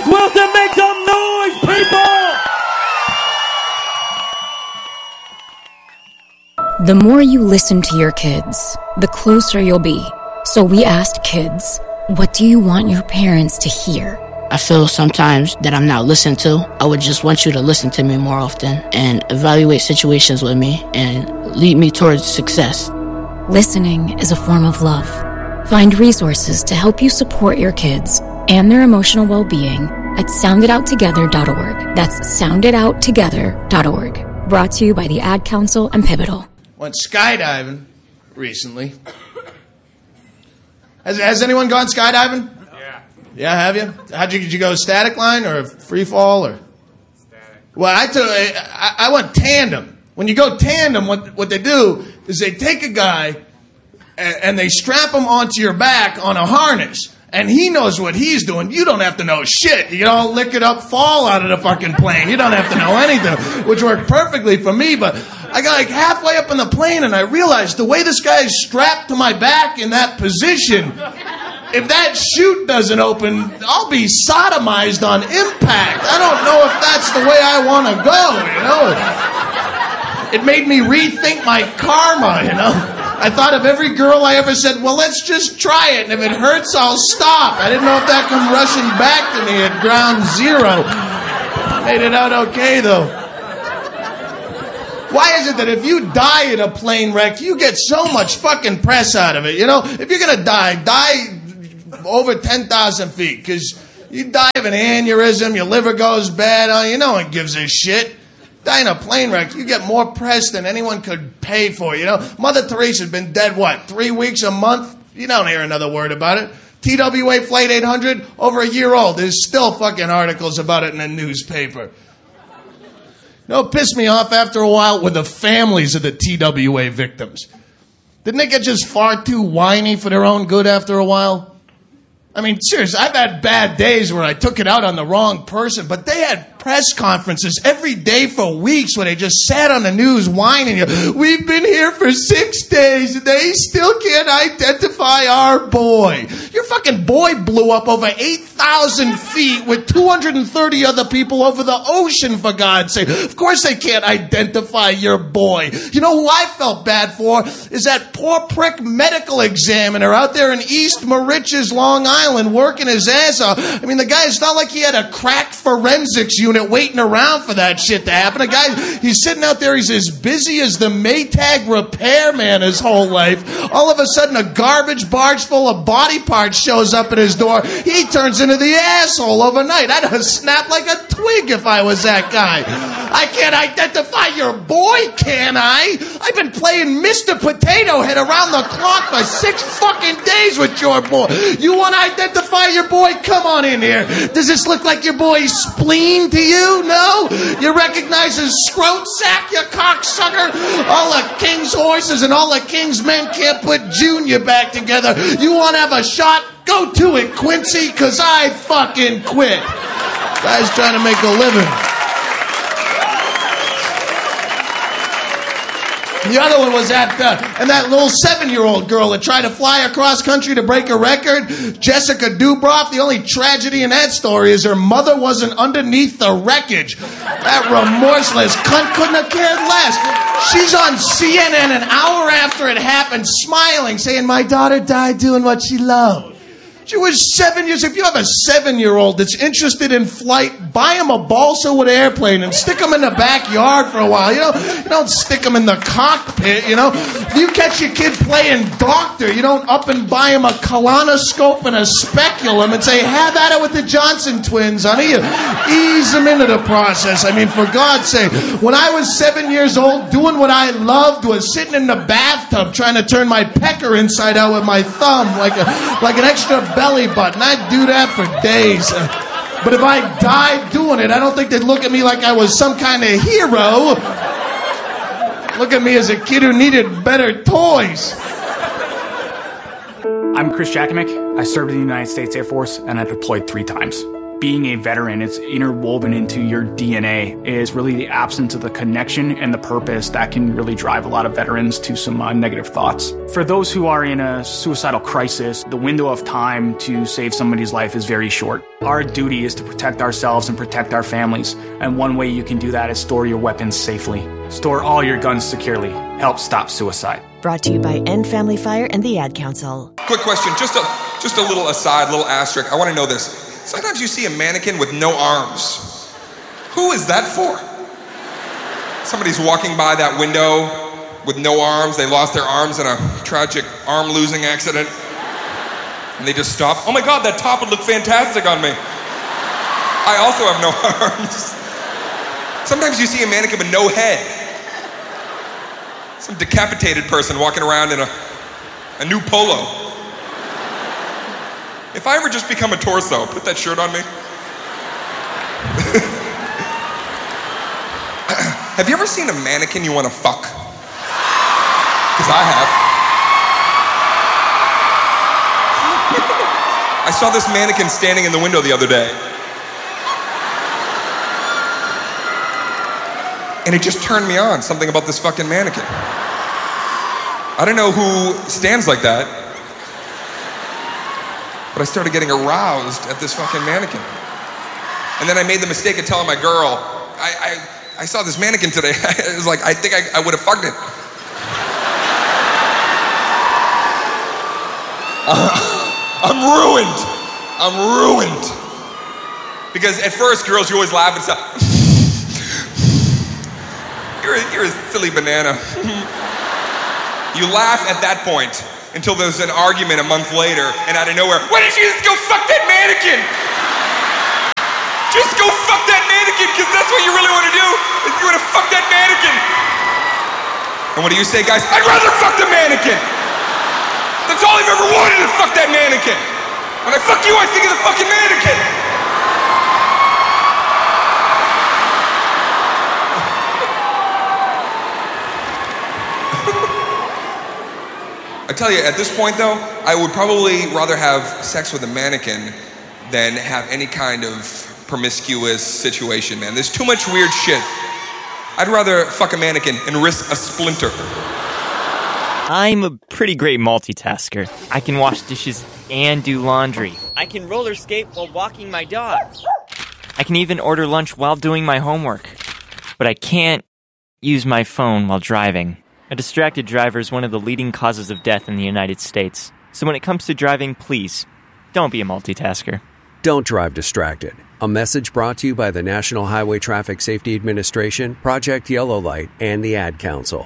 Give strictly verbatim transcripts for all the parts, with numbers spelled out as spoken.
Wilson, make some noise, people! The more you listen to your kids, the closer you'll be. So we asked kids, what do you want your parents to hear? I feel sometimes that I'm not listened to. I would just want you to listen to me more often and evaluate situations with me and lead me towards success. Listening is a form of love. Find resources to help you support your kids and their emotional well-being at sound it out together dot org. That's sound it out together dot org. Brought to you by the Ad Council and Pivotal. Went skydiving recently. Has, has anyone gone skydiving? Yeah. Yeah, have you? How'd you, did you go static line or free fall or? Static. Well, I took I, I went tandem. When you go tandem, what what they do is they take a guy and, and they strap him onto your back on a harness. And he knows what he's doing. You don't have to know shit. You don't lick it up, fall out of the fucking plane. You don't have to know anything, which worked perfectly for me. But I got like halfway up in the plane and I realized the way this guy is strapped to my back in that position, if that chute doesn't open, I'll be sodomized on impact. I don't know if that's the way I want to go, you know. It made me rethink my karma, you know. I thought of every girl I ever said, well, let's just try it, and if it hurts, I'll stop. I didn't know if that come rushing back to me at ground zero. Made it out okay, though. Why is it that if you die in a plane wreck, you get so much fucking press out of it, you know? If you're going to die, die over ten thousand feet, because you die of an aneurysm, your liver goes bad, oh, you know one gives a shit. Die in a plane wreck, you get more press than anyone could pay for, you know? Mother Teresa's been dead, what, three weeks, a month? You don't hear another word about it. T W A Flight eight hundred, over a year old. There's still fucking articles about it in the newspaper. You know what pissed me off after a while? Were the families of the T W A victims. Didn't they get just far too whiny for their own good after a while? I mean, seriously, I've had bad days where I took it out on the wrong person, but they had press conferences every day for weeks where they just sat on the news whining. We've been here for six days and they still can't identify our boy. Your fucking boy blew up over eight thousand feet with two hundred thirty other people over the ocean, for God's sake. Of course they can't identify your boy. You know who I felt bad for is that poor prick medical examiner out there in East Moriches, Long Island, working his ass off. I mean, the guy, it's not like he had a crack forensics unit waiting around for that shit to happen. A guy, he's sitting out there, he's as busy as the Maytag repairman his whole life. All of a sudden, a garbage barge full of body parts shows up at his door. He turns into the asshole overnight. I'd have snapped like a twig if I was that guy. I can't identify your boy, can I? I've been playing Mister Potato Head around the clock for six fucking days with your boy. You want to identify your boy? Come on in here. Does this look like your boy's spleen to you? No? You recognize his scrote sack, you cocksucker? All the king's horses and all the king's men can't put Junior back together. You want to have a shot? Go to it, Quincy, because I fucking quit. Guy's trying to make a living. The other one was that, uh, and that little seven-year-old girl that tried to fly across country to break a record, Jessica Dubroff. The only tragedy in that story is her mother wasn't underneath the wreckage. That remorseless cunt couldn't have cared less. She's on C N N an hour after it happened, smiling, saying, my daughter died doing what she loved. She was seven years. If you have a seven-year-old that's interested in flight, buy him a balsa wood airplane and stick him in the backyard for a while. You know, you don't stick him in the cockpit, you know. If you catch your kid playing doctor, you don't up and buy him a colonoscope and a speculum and say, have at it with the Johnson twins, honey. You ease them into the process. I mean, for God's sake. When I was seven years old, doing what I loved was sitting in the bathtub trying to turn my pecker inside out with my thumb like a like an extra belly button. I'd do that for days. But if I died doing it, I don't think they'd look at me like I was some kind of hero. Look at me as a kid who needed better toys. I'm Chris Jakomick. I served in the United States Air Force and I deployed three times. being a veteran, it's interwoven into your D N A, is really the absence of the connection and the purpose that can really drive a lot of veterans to some uh, negative thoughts. For those who are in a suicidal crisis, the window of time to save somebody's life is very short. Our duty is to protect ourselves and protect our families, and one way you can do that is store your weapons safely. Store all your guns securely. Help stop suicide. Brought to you by End Family Fire and the Ad Council. Quick question, just a just a little aside, little asterisk. I want to know this. Sometimes you see a mannequin with no arms. Who is that for? Somebody's walking by that window with no arms. They lost their arms in a tragic arm losing accident. And they just stop. Oh my God, that top would look fantastic on me. I also have no arms. Sometimes you see a mannequin with no head. Some decapitated person walking around in a, a new polo. If I ever just become a torso, put that shirt on me. Have you ever seen a mannequin you want to fuck? Because I have. I saw this mannequin standing in the window the other day. And it just turned me on, something about this fucking mannequin. I don't know who stands like that, but I started getting aroused at this fucking mannequin. And then I made the mistake of telling my girl, I, I, I saw this mannequin today. It was like, I think I, I would have fucked it. Uh, I'm ruined. I'm ruined. Because at first, girls, you always laugh and stuff. You're a, you're a silly banana. You laugh at that point until there's an argument a month later, and out of nowhere, why didn't you just go fuck that mannequin? Just go fuck that mannequin, because that's what you really want to do, is you want to fuck that mannequin. And what do you say, guys? I'd rather fuck the mannequin. That's all I've ever wanted, is fuck that mannequin. When I fuck you, I think of the fucking mannequin. I tell you, at this point though, I would probably rather have sex with a mannequin than have any kind of promiscuous situation, man. There's too much weird shit. I'd rather fuck a mannequin and risk a splinter. I'm a pretty great multitasker. I can wash dishes and do laundry. I can roller skate while walking my dog. I can even order lunch while doing my homework. But I can't use my phone while driving. A distracted driver is one of the leading causes of death in the United States. So when it comes to driving, please, don't be a multitasker. Don't drive distracted. A message brought to you by the National Highway Traffic Safety Administration, Project Yellow Light, and the Ad Council.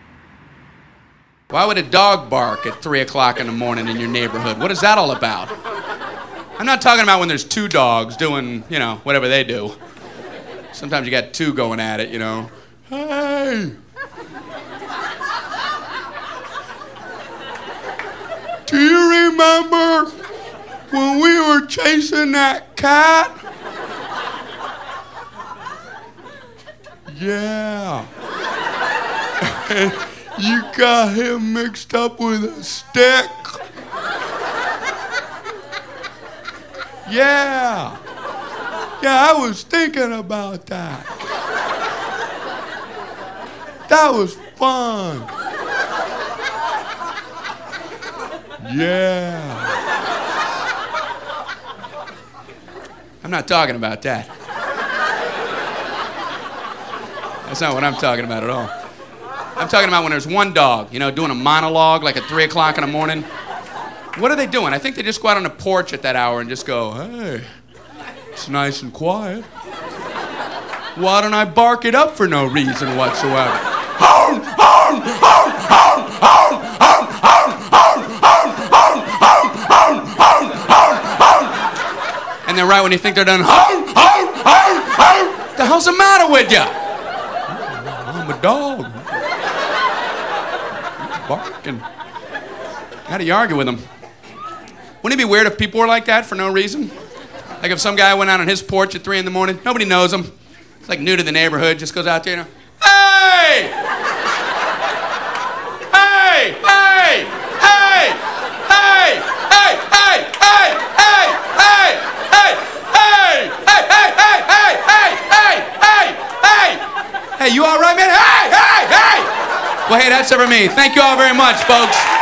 Why would a dog bark at three o'clock in the morning in your neighborhood? What is that all about? I'm not talking about when there's two dogs doing, you know, whatever they do. Sometimes you got two going at it, you know. Hey! Do you remember when we were chasing that cat? Yeah. And you got him mixed up with a stick? Yeah. Yeah, I was thinking about that. That was fun. Yeah. I'm not talking about that. That's not what I'm talking about at all. I'm talking about when there's one dog, you know, doing a monologue like at three o'clock in the morning. What are they doing? I think they just go out on the porch at that hour and just go, hey, it's nice and quiet. Why don't I bark it up for no reason whatsoever? Hound, hound, hound, hound, hound, hound, hound, hound, hound, hound, hound, hound, hound, hound, hound. And then right when you think they're done, hound, hound, hound, hound. What the hell's the matter with you? I'm a dog. Barking. How do you argue with them? Wouldn't it be weird if people were like that for no reason? Like if some guy went out on his porch at three in the morning, nobody knows him. It's like new to the neighborhood, just goes out there, you know, hey! Hey! Hey! Hey! Hey! Hey! Hey! Hey! Hey! Hey! Hey! Hey! Well, hey, that's it for me. Thank you all very much, folks.